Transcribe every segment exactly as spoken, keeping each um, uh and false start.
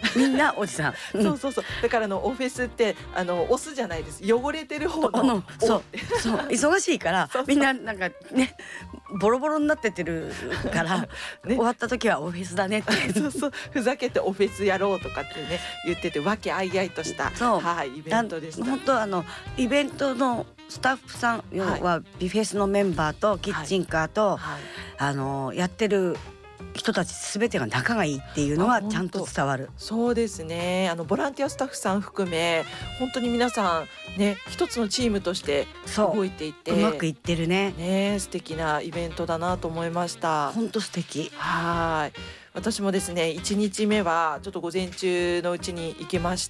みんなおじさん、うん、 そうそうそう、だからあのオフェスってあの押すじゃないです、汚れてる方の、 うん、そうそう忙しいからそうそうみんななんかねボロボロになってってるからね終わった時はオフィスだねってそうそう、ふざけてオフェスやろうとかってね言ってて、和気あいあいとしたそうはいイベントでした。 本当あのイベントのスタッフさん、要はビフェスのメンバーとキッチンカーと、 はい、 あのやってる人たちすべてが仲がいいっていうのはちゃんと伝わる。 そうですね、あのボランティアスタッフさん含め本当に皆さんね一つのチームとして動いていて、 うまくいってるね。 ね、素敵なイベントだなと思いました。 本当素敵。 はい、私もですねいちにちめはちょっと午前中のうちに行きまして、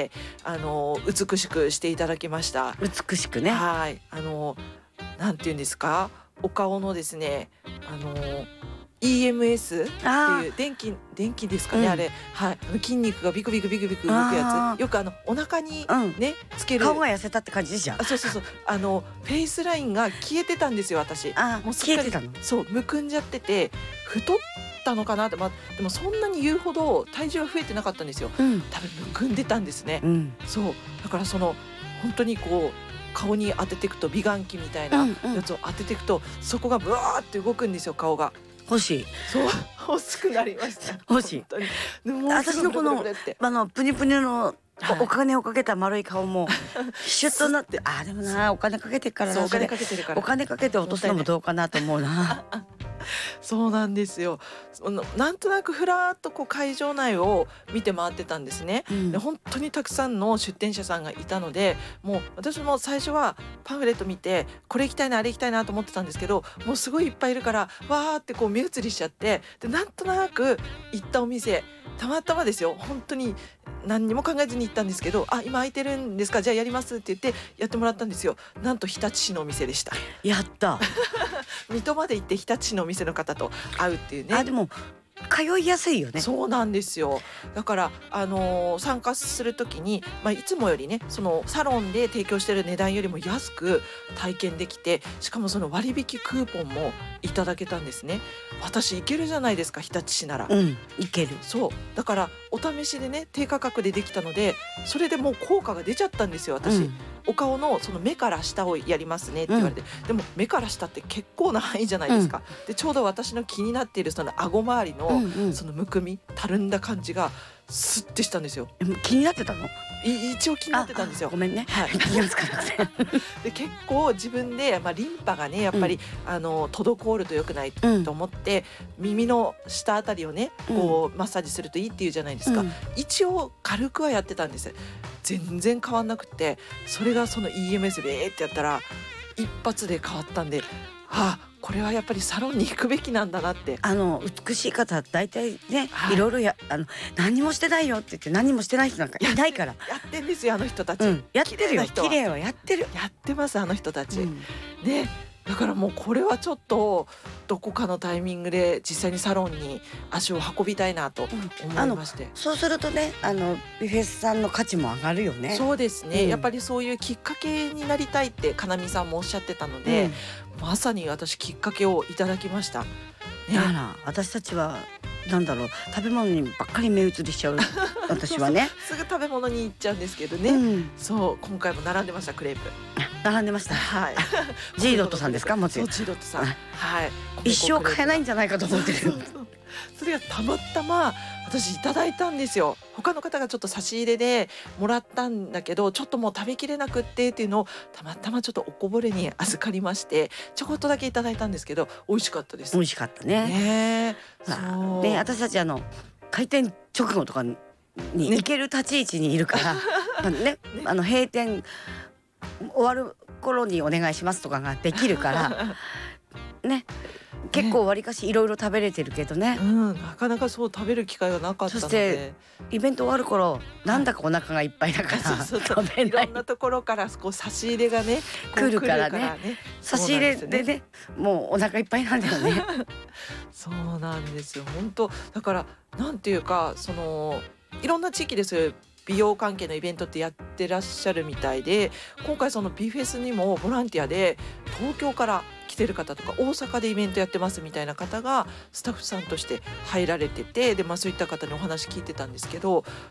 あの美しくしていただきました。 美しくね。 はい、あのなんていうんですか、お顔のですね、あのイーエムエス っていう電気電気ですかね、うん、あれ、はい、筋肉がビクビクビクビク動くやつ、よくあのお腹にね、うん、つける。 顔が痩せたって感じじゃん。 あ、そうそうそう、あのフェイスラインが消えてたんですよ私。 あ、もう消えてたの。 そうむくんじゃってて太ったのかなって、まあ、でもそんなに言うほど体重は増えてなかったんですよ、うん、多分むくんでたんですね、うん、そうだからその本当にこう顔に当てていくと美顔器みたいなやつを当てていくと、うんうん、そこがブワーって動くんですよ顔が。 欲しい。 そう欲しくなりました。 欲しい。私のこのあのプニプニのお金をかけた丸い顔もシュッとなって、あ、でもなお金かけてからな、 お金かけてるからお金かけて落とすのもどうかなと思うな。 そうなんですよ。なんとなくふらっとこう会場内を見て回ってたんですね、うん、で本当にたくさんの出店者さんがいたので、もう私も最初はパンフレット見てこれ行きたいなあれ行きたいなと思ってたんですけど、もうすごいいっぱいいるからわーってこう目移りしちゃって、でなんとなく行ったお店、たまたまですよ、本当に何にも考えずに行ったんですけど、あ、今空いてるんですか、じゃあやりますって言ってやってもらったんですよ。なんと日立市のお店でした。 やった水戸まで行って日立市のお店の方と会うっていうね。 あ、でも通いやすいよね。 そうなんですよ。だから、あのー、参加するときに、まあ、いつもよりねそのサロンで提供している値段よりも安く体験できて、しかもその割引クーポンもいただけたんですね。私行けるじゃないですか、日立市なら。 うん、行ける。 そうだからお試しでね低価格でできたので、それでもう効果が出ちゃったんですよ私、うん、お顔のその目から下をやりますねって言われて、うん、でも目から下って結構な範囲じゃないですか、うん、でちょうど私の気になっているその顎周りの、うんうん、そのむくみたるんだ感じがスッてしたんですよ。 気になってたの？ 一応気になってたんですよ。 ごめんね、はい、気がつかなくてで結構自分で、まあ、リンパがねやっぱり、うん、あの滞ると良くないと思って、うん、耳の下あたりをねこうマッサージするといいっていうじゃないですか、うん、一応軽くはやってたんです。全然変わんなくて、それがその イーエムエス でーってやったら一発で変わったんで、ああこれはやっぱりサロンに行くべきなんだなって。 あの美しい方大体ね、はい、いろいろやあの何もしてないよって言って何もしてない人なんかいないから。 やってんですよあの人たち、うん、 やってるよ、綺麗はやってる、 やってますあの人たち、うん、ね。だからもうこれはちょっとどこかのタイミングで実際にサロンに足を運びたいなと思いまして、うん、 そうするとねあのビフェスさんの価値も上がるよね。 そうですね、うん、やっぱりそういうきっかけになりたいってかなみさんもおっしゃってたので、うん、まさに私きっかけをいただきました、ね、 だから私たちはなんだろう、食べ物にばっかり目移りしちゃう私はねすぐ食べ物に行っちゃうんですけどね、うん、そう今回も並んでましたクレープ並んでました。はい。ジードットさんですか、もちろん。 ジードットさん。はい。 一生買えないんじゃないかと思ってる。 それがたまたま私いただいたんですよ。他の方がちょっと差し入れでもらったんだけど、ちょっともう食べきれなくってっていうのをたまたまちょっとおこぼれに預かりまして、ちょこっとだけいただいたんですけど美味しかったです。 美味しかったね。ねえ。そうね、私たちあの開店直後とかに行ける立ち位置にいるから、ね、ねあの閉店終わる頃にお願いしますとかができるからね、結構わりかしいろいろ食べれてるけどね、 うん、なかなかそう食べる機会がなかったので、 そしてイベント終わる頃なんだかお腹がいっぱいだから食べない、 いろんなところからこう差し入れがね来るからね、差し入れでねもうお腹いっぱいなんだよねそうなんですよ本当。だからなんていうかそのいろんな地域でそういう美容関係のイベントってやってらっしゃるみたいで、今回そのビフェスにもボランティアで東京から来てる方とか大阪でイベントやってますみたいな方がスタッフさんとして入られてて、で、まあ、そういった方にお話聞いてたんですけど、